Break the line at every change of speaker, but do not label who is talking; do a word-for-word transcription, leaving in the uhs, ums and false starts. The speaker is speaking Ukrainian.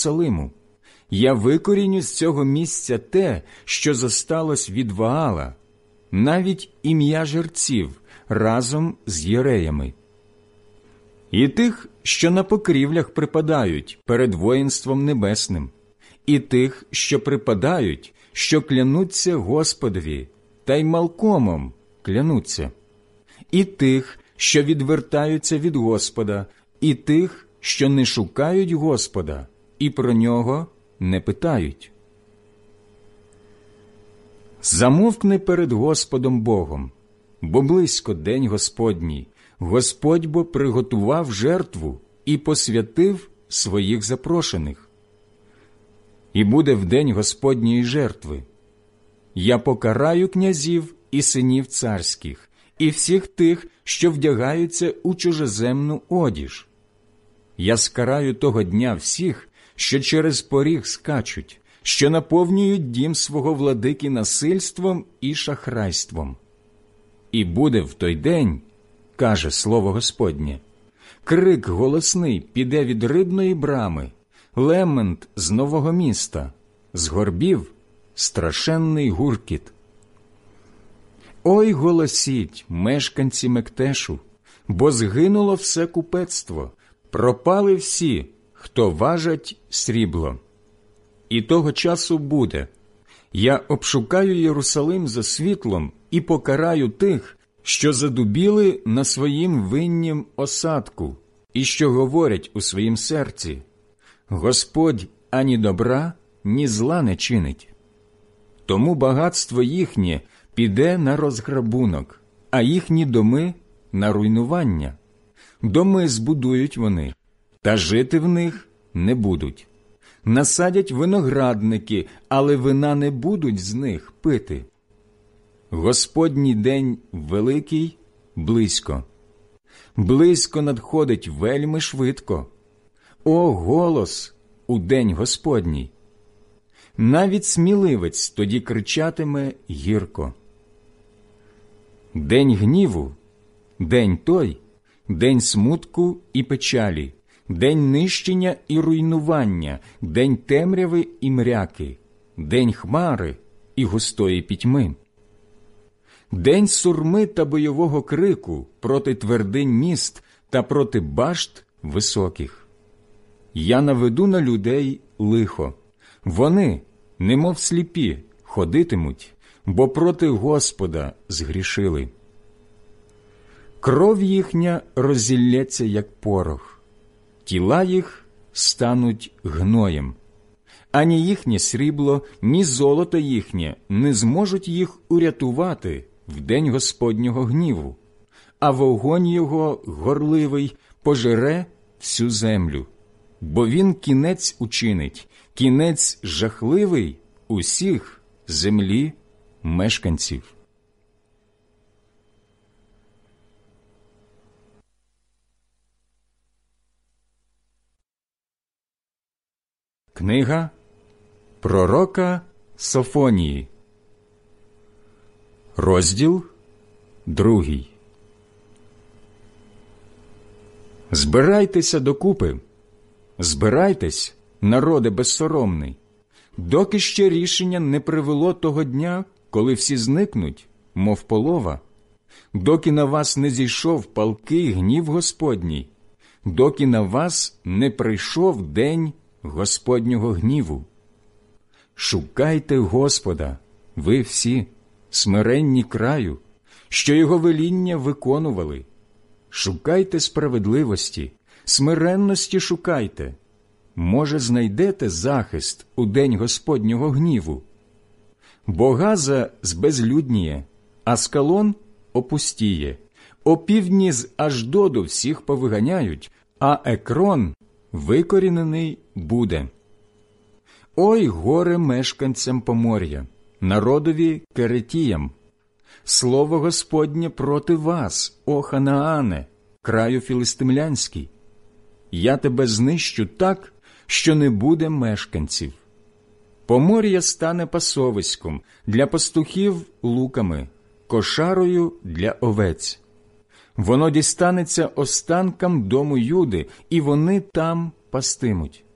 Єрусалиму. Я викоріню з цього місця те, що зосталось від Ваала, навіть ім'я жерців разом з єреями. І тих, що на покрівлях припадають перед воїнством небесним, і тих, що припадають, що клянуться Господові, та й Малкомом клянуться, і тих, що відвертаються від Господа, і тих, що не шукають Господа, і про нього не питають. Замовкни перед Господом Богом, бо близько день Господній. Господь бо приготував жертву і посвятив своїх запрошених. І буде в день Господньої жертви. Я покараю князів і синів царських, і всіх тих, що вдягаються у чужеземну одіж. Я скараю того дня всіх, що через поріг скачуть, що наповнюють дім свого владики насильством і шахрайством. І буде в той день, каже слово Господнє, крик голосний піде від рибної брами, лемент з нового міста, з горбів страшенний гуркіт. Ой, голосіть, мешканці Мектешу, бо згинуло все купецтво, пропали всі, хто важать срібло. І того часу буде, я обшукаю Єрусалим за світлом і покараю тих, що задубіли на своїм виннім осадку і що говорять у своїм серці: Господь ані добра, ні зла не чинить. Тому багатство їхнє піде на розграбунок, а їхні доми – на руйнування. Доми збудують вони, та жити в них не будуть. Насадять виноградники, але вина не будуть з них пити. Господній день великий близько. Близько надходить вельми швидко. О, голос у день Господній! Навіть сміливець тоді кричатиме гірко. День гніву, день той, день смутку і печалі, день нищення і руйнування, день темряви і мряки, день хмари і густої пітьми. День сурми та бойового крику проти твердинь міст та проти башт високих. Я наведу на людей лихо. Вони, немов сліпі, ходитимуть, бо проти Господа згрішили. Кров їхня розілється, як порох, тіла їх стануть гноєм. Ані їхнє срібло, ні золото їхнє не зможуть їх урятувати в день Господнього гніву, а вогонь його горливий пожере всю землю, бо він кінець учинить, кінець жахливий усіх землі мешканців. Книга пророка Софонії, розділ другий. Збирайтеся докупи, збирайтесь, народе безсоромний, доки ще рішення не привело того дня, коли всі зникнуть, мов полова, доки на вас не зійшов палкий гнів Господній, доки на вас не прийшов день Господнього гніву. Шукайте Господа, ви всі, смиренні краю, що його веління виконували. Шукайте справедливості, смиренності шукайте. Може, знайдете захист у день Господнього гніву. Бо Газа збезлюдніє, Аскалон опустіє, опівдні з Аждоду всіх повиганяють, а Екрон викорінений буде. Ой, горе мешканцям Помор'я, народові Керетіям! Слово Господнє проти вас, о Ханаане, краю філистимлянський. Я тебе знищу так, що не буде мешканців. Помор'я стане пасовиськом, для пастухів луками, кошарою для овець. Воно дістанеться останкам дому Юди, і вони там пастимуть.